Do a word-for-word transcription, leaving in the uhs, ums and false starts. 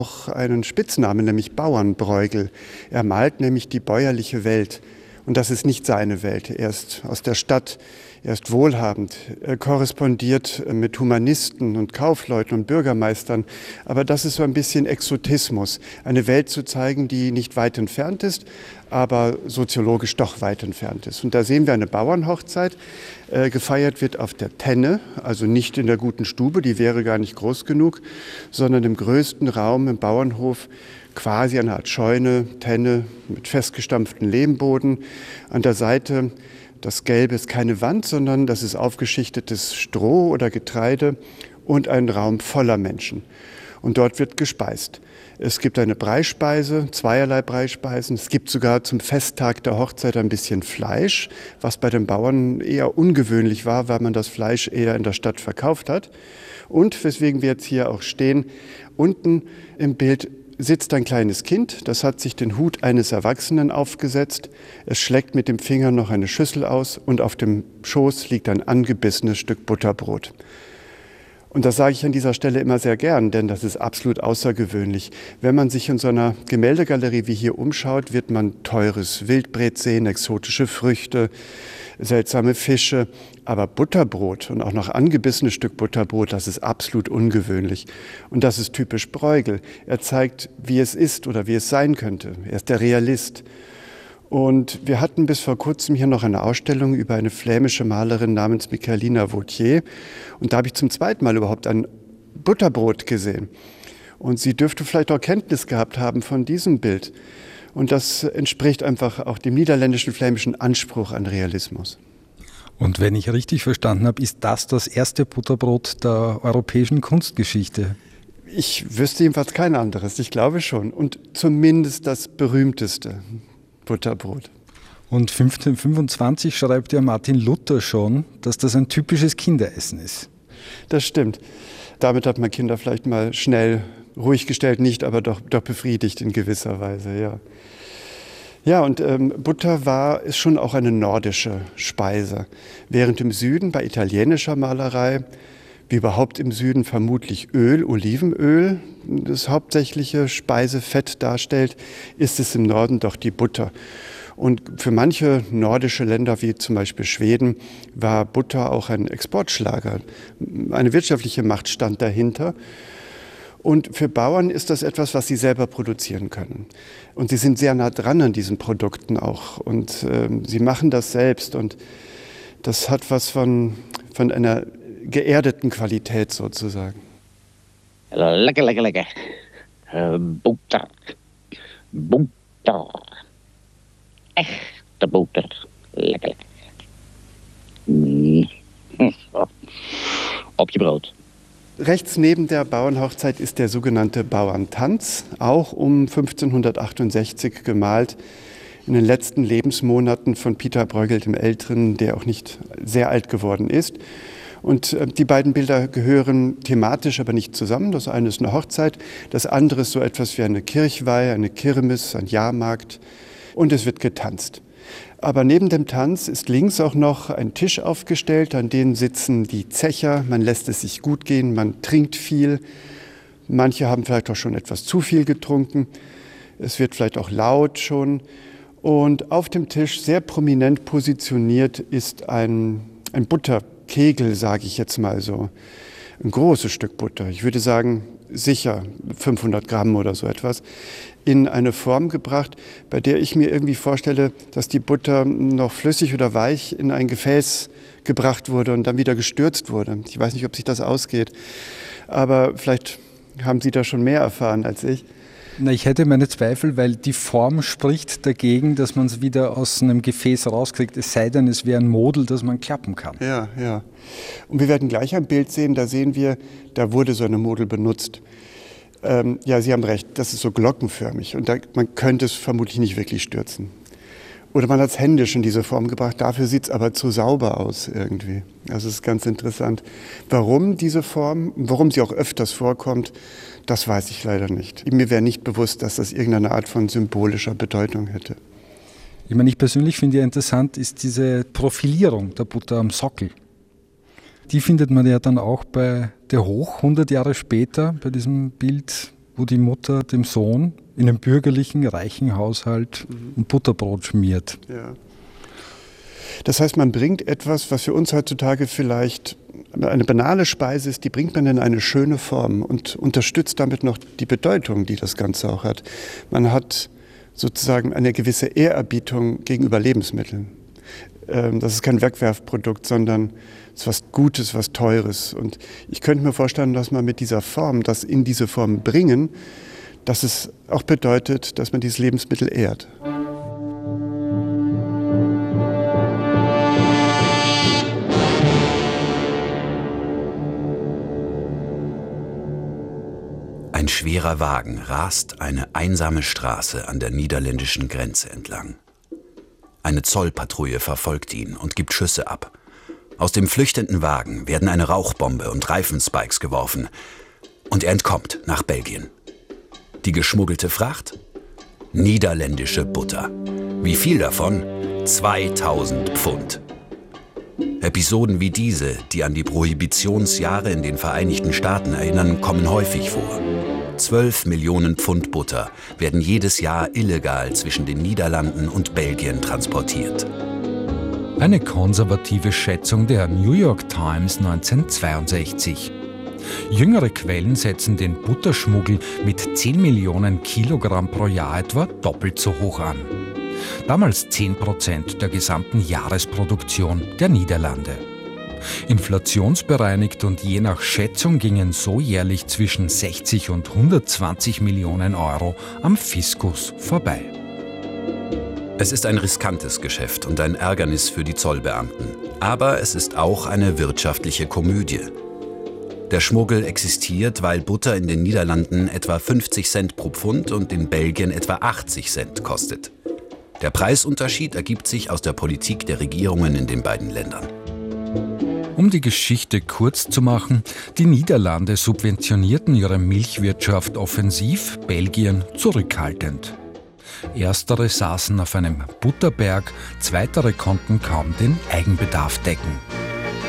auch einen Spitznamen, nämlich Bauernbräugel. Er malt nämlich die bäuerliche Welt. Und das ist nicht seine Welt. Er ist aus der Stadt, er ist wohlhabend, er korrespondiert mit Humanisten und Kaufleuten und Bürgermeistern. Aber das ist so ein bisschen Exotismus, eine Welt zu zeigen, die nicht weit entfernt ist, aber soziologisch doch weit entfernt ist. Und da sehen wir eine Bauernhochzeit. Äh, gefeiert wird auf der Tenne, also nicht in der guten Stube, die wäre gar nicht groß genug, sondern im größten Raum im Bauernhof, quasi eine Art Scheune, Tenne mit festgestampftem Lehmboden. An der Seite, das Gelbe ist keine Wand, sondern das ist aufgeschichtetes Stroh oder Getreide und ein Raum voller Menschen. Und dort wird gespeist. Es gibt eine Breispeise, zweierlei Breispeisen. Es gibt sogar zum Festtag der Hochzeit ein bisschen Fleisch, was bei den Bauern eher ungewöhnlich war, weil man das Fleisch eher in der Stadt verkauft hat. Und, weswegen wir jetzt hier auch stehen, unten im Bild sitzt ein kleines Kind, das hat sich den Hut eines Erwachsenen aufgesetzt. Es schlägt mit dem Finger noch eine Schüssel aus und auf dem Schoß liegt ein angebissenes Stück Butterbrot. Und das sage ich an dieser Stelle immer sehr gern, denn das ist absolut außergewöhnlich. Wenn man sich in so einer Gemäldegalerie wie hier umschaut, wird man teures Wildbret sehen, exotische Früchte, seltsame Fische. Aber Butterbrot und auch noch angebissenes Stück Butterbrot, das ist absolut ungewöhnlich. Und das ist typisch Bruegel. Er zeigt, wie es ist oder wie es sein könnte. Er ist der Realist. Und wir hatten bis vor kurzem hier noch eine Ausstellung über eine flämische Malerin namens Michaelina Vauthier. Und da habe ich zum zweiten Mal überhaupt ein Butterbrot gesehen. Und sie dürfte vielleicht auch Kenntnis gehabt haben von diesem Bild. Und das entspricht einfach auch dem niederländischen flämischen Anspruch an Realismus. Und wenn ich richtig verstanden habe, ist das das erste Butterbrot der europäischen Kunstgeschichte? Ich wüsste jedenfalls kein anderes, ich glaube schon. Und zumindest das berühmteste Butterbrot. Und fünfzehnhundertfünfundzwanzig schreibt ja Martin Luther schon, dass das ein typisches Kinderessen ist. Das stimmt. Damit hat man Kinder vielleicht mal schnell ruhig gestellt, nicht, aber doch, doch befriedigt in gewisser Weise, ja. Ja, und ähm, Butter war, ist schon auch eine nordische Speise. Während im Süden bei italienischer Malerei, wie überhaupt im Süden vermutlich Öl, Olivenöl, das hauptsächliche Speisefett darstellt, ist es im Norden doch die Butter. Und für manche nordische Länder, wie zum Beispiel Schweden, war Butter auch ein Exportschlager. Eine wirtschaftliche Macht stand dahinter. Und für Bauern ist das etwas, was sie selber produzieren können. Und sie sind sehr nah dran an diesen Produkten auch. Und ähm, sie machen das selbst. Und das hat was von, von einer geerdeten Qualität sozusagen. Lecker, lecker, lecker. Äh, Butter. Butter. Echte Butter. Lekker, lekker. Mm. Op je brood. Rechts neben der Bauernhochzeit ist der sogenannte Bauerntanz, auch um fünfzehnhundertachtundsechzig gemalt, in den letzten Lebensmonaten von Pieter Bruegel dem Älteren, der auch nicht sehr alt geworden ist. Und die beiden Bilder gehören thematisch aber nicht zusammen. Das eine ist eine Hochzeit, das andere ist so etwas wie eine Kirchweih, eine Kirmes, ein Jahrmarkt und es wird getanzt. Aber neben dem Tanz ist links auch noch ein Tisch aufgestellt, an dem sitzen die Zecher. Man lässt es sich gut gehen, man trinkt viel. Manche haben vielleicht auch schon etwas zu viel getrunken. Es wird vielleicht auch laut schon. Und auf dem Tisch, sehr prominent positioniert, ist ein, ein Butterkegel, sage ich jetzt mal so. Ein großes Stück Butter. Ich würde sagen, sicher fünfhundert Gramm oder so etwas, in eine Form gebracht, bei der ich mir irgendwie vorstelle, dass die Butter noch flüssig oder weich in ein Gefäß gebracht wurde und dann wieder gestürzt wurde. Ich weiß nicht, ob sich das ausgeht, aber vielleicht haben Sie da schon mehr erfahren als ich. Na, ich hätte meine Zweifel, weil die Form spricht dagegen, dass man es wieder aus einem Gefäß rauskriegt, es sei denn, es wäre ein Model, das man klappen kann. Ja, ja. Und wir werden gleich ein Bild sehen, da sehen wir, da wurde so eine Model benutzt. Ähm, ja, Sie haben recht, das ist so glockenförmig und da, man könnte es vermutlich nicht wirklich stürzen. Oder man hat es händisch in diese Form gebracht, dafür sieht es aber zu sauber aus irgendwie. Also es ist ganz interessant. Warum diese Form, warum sie auch öfters vorkommt, das weiß ich leider nicht. Mir wäre nicht bewusst, dass das irgendeine Art von symbolischer Bedeutung hätte. Ich meine, ich persönlich finde ja interessant, ist diese Profilierung der Butter am Sockel. Die findet man ja dann auch bei der Hoch, hundert Jahre später, bei diesem Bild, wo die Mutter dem Sohn in einem bürgerlichen, reichen Haushalt ein Butterbrot schmiert. Ja. Das heißt, man bringt etwas, was für uns heutzutage vielleicht eine banale Speise ist, die bringt man in eine schöne Form und unterstützt damit noch die Bedeutung, die das Ganze auch hat. Man hat sozusagen eine gewisse Ehrerbietung gegenüber Lebensmitteln. Das ist kein Wegwerfprodukt, sondern es ist was Gutes, was Teures. Und ich könnte mir vorstellen, dass man mit dieser Form, das in diese Form bringen, dass es auch bedeutet, dass man dieses Lebensmittel ehrt. Ein schwerer Wagen rast eine einsame Straße an der niederländischen Grenze entlang. Eine Zollpatrouille verfolgt ihn und gibt Schüsse ab. Aus dem flüchtenden Wagen werden eine Rauchbombe und Reifenspikes geworfen und er entkommt nach Belgien. Die geschmuggelte Fracht? Niederländische Butter. Wie viel davon? zweitausend Pfund. Episoden wie diese, die an die Prohibitionsjahre in den Vereinigten Staaten erinnern, kommen häufig vor. Zwölf Millionen Pfund Butter werden jedes Jahr illegal zwischen den Niederlanden und Belgien transportiert. Eine konservative Schätzung der New York Times neunzehnhundertzweiundsechzig. Jüngere Quellen setzen den Butterschmuggel mit zehn Millionen Kilogramm pro Jahr etwa doppelt so hoch an. Damals zehn Prozent der gesamten Jahresproduktion der Niederlande. Inflationsbereinigt und je nach Schätzung gingen so jährlich zwischen sechzig und hundertzwanzig Millionen Euro am Fiskus vorbei. Es ist ein riskantes Geschäft und ein Ärgernis für die Zollbeamten. Aber es ist auch eine wirtschaftliche Komödie. Der Schmuggel existiert, weil Butter in den Niederlanden etwa fünfzig Cent pro Pfund und in Belgien etwa achtzig Cent kostet. Der Preisunterschied ergibt sich aus der Politik der Regierungen in den beiden Ländern. Um die Geschichte kurz zu machen, die Niederlande subventionierten ihre Milchwirtschaft offensiv, Belgien zurückhaltend. Erstere saßen auf einem Butterberg, zweitere konnten kaum den Eigenbedarf decken.